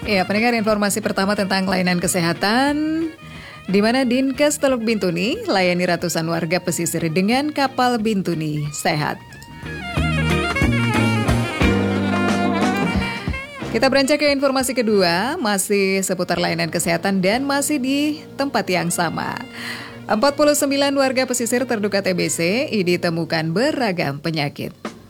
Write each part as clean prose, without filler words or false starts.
Ya, pendengar, informasi pertama tentang layanan kesehatan, di mana Dinkes Teluk Bintuni layani ratusan warga pesisir dengan kapal Bintuni Sehat. Kita beranjak ke informasi kedua, masih seputar layanan kesehatan dan masih di tempat yang sama. 49 warga pesisir terduga TBC ditemukan beragam penyakit.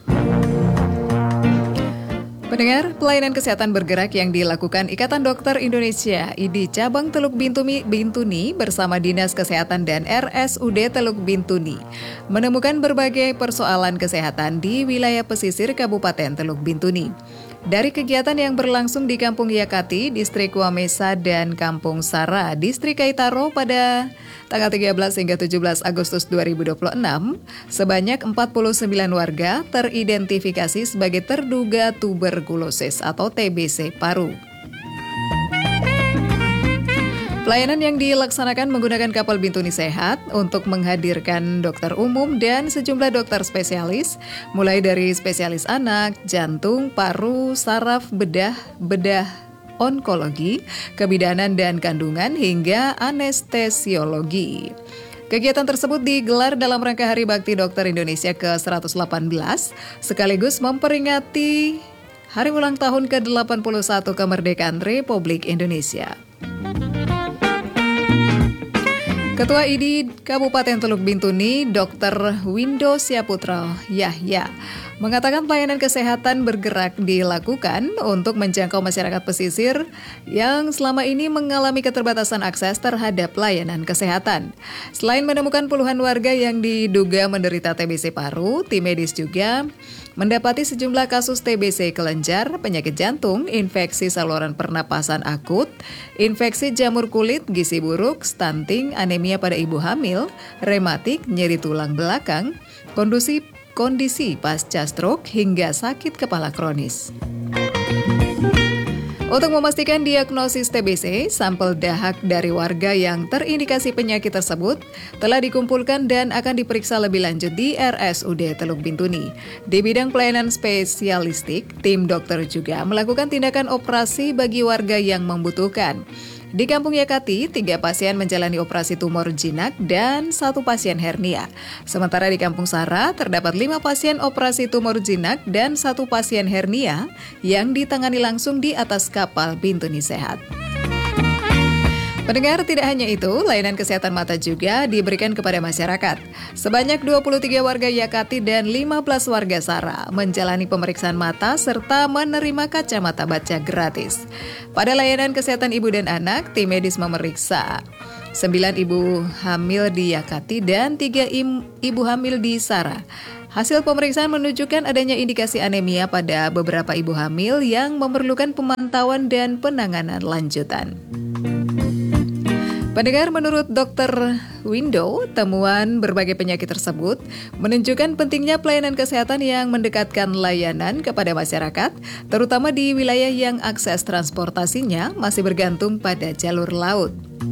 Pendengar, pelayanan kesehatan bergerak yang dilakukan Ikatan Dokter Indonesia (IDI) Cabang Teluk Bintuni bersama Dinas Kesehatan dan RSUD Teluk Bintuni menemukan berbagai persoalan kesehatan di wilayah pesisir Kabupaten Teluk Bintuni. Dari kegiatan yang berlangsung di Kampung Yakati, Distrik Wamesa, dan Kampung Sara, Distrik Kaitaro pada tanggal 13 hingga 17 Agustus 2026, sebanyak 49 warga teridentifikasi sebagai terduga tuberkulosis atau TBC paru. Pelayanan yang dilaksanakan menggunakan kapal Bintuni Sehat untuk menghadirkan dokter umum dan sejumlah dokter spesialis, mulai dari spesialis anak, jantung, paru, saraf, bedah onkologi, kebidanan dan kandungan, hingga anestesiologi. Kegiatan tersebut digelar dalam rangka Hari Bakti Dokter Indonesia ke-118, sekaligus memperingati Hari Ulang Tahun ke-81 Kemerdekaan Republik Indonesia. Ketua IDI Kabupaten Teluk Bintuni, Dr. Windo Syaputra Yahya, mengatakan pelayanan kesehatan bergerak dilakukan untuk menjangkau masyarakat pesisir yang selama ini mengalami keterbatasan akses terhadap layanan kesehatan. Selain menemukan puluhan warga yang diduga menderita TBC paru, tim medis juga mendapati sejumlah kasus TBC kelenjar, penyakit jantung, infeksi saluran pernapasan akut, infeksi jamur kulit, gizi buruk, stunting, anemia pada ibu hamil, rematik, nyeri tulang belakang, kondisi pasca stroke, hingga sakit kepala kronis. Untuk memastikan diagnosis TBC, sampel dahak dari warga yang terindikasi penyakit tersebut telah dikumpulkan dan akan diperiksa lebih lanjut di RSUD Teluk Bintuni. Di bidang pelayanan spesialistik, tim dokter juga melakukan tindakan operasi bagi warga yang membutuhkan. Di Kampung Yakati, 3 pasien menjalani operasi tumor jinak dan 1 pasien hernia. Sementara di Kampung Sara, terdapat 5 pasien operasi tumor jinak dan 1 pasien hernia yang ditangani langsung di atas kapal Bintuni Sehat. Pendengar, tidak hanya itu, layanan kesehatan mata juga diberikan kepada masyarakat. Sebanyak 23 warga Yakati dan 15 warga Sara menjalani pemeriksaan mata serta menerima kacamata baca gratis. Pada layanan kesehatan ibu dan anak, tim medis memeriksa 9 ibu hamil di Yakati dan 3 ibu hamil di Sara. Hasil pemeriksaan menunjukkan adanya indikasi anemia pada beberapa ibu hamil yang memerlukan pemantauan dan penanganan lanjutan. Pendengar, menurut Dr. Windo, temuan berbagai penyakit tersebut menunjukkan pentingnya pelayanan kesehatan yang mendekatkan layanan kepada masyarakat, terutama di wilayah yang akses transportasinya masih bergantung pada jalur laut.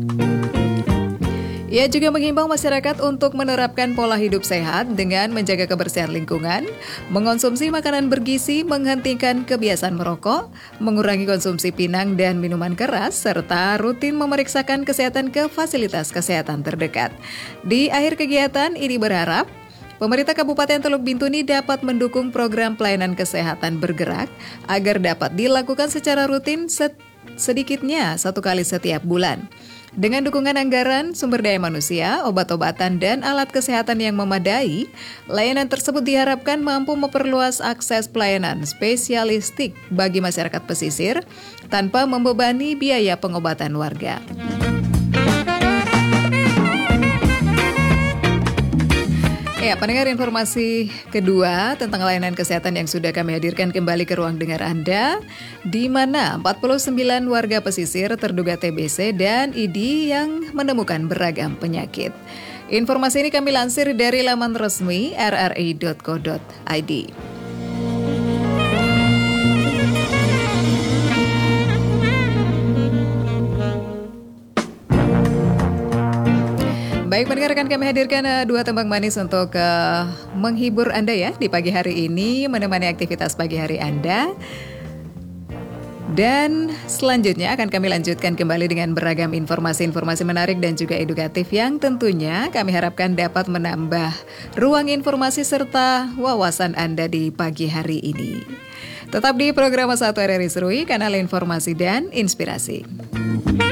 Ia juga menghimbau masyarakat untuk menerapkan pola hidup sehat dengan menjaga kebersihan lingkungan, mengonsumsi makanan bergizi, menghentikan kebiasaan merokok, mengurangi konsumsi pinang dan minuman keras, serta rutin memeriksakan kesehatan ke fasilitas kesehatan terdekat. Di akhir kegiatan, ini berharap pemerintah Kabupaten Teluk Bintuni dapat mendukung program pelayanan kesehatan bergerak agar dapat dilakukan secara rutin sedikitnya 1 kali setiap bulan. Dengan dukungan anggaran, sumber daya manusia, obat-obatan, dan alat kesehatan yang memadai, layanan tersebut diharapkan mampu memperluas akses pelayanan spesialistik bagi masyarakat pesisir tanpa membebani biaya pengobatan warga. Ya, pendengar, informasi kedua tentang layanan kesehatan yang sudah kami hadirkan kembali ke ruang dengar Anda, di mana 49 warga pesisir terduga TBC dan IDI yang menemukan beragam penyakit. Informasi ini kami lansir dari laman resmi rri.co.id. Baik, pendengar, akan kami hadirkan 2 tembang manis untuk menghibur Anda ya di pagi hari ini, menemani aktivitas pagi hari Anda. Dan selanjutnya akan kami lanjutkan kembali dengan beragam informasi-informasi menarik dan juga edukatif yang tentunya kami harapkan dapat menambah ruang informasi serta wawasan Anda di pagi hari ini. Tetap di program 1 RRI Serui, kanal informasi dan inspirasi.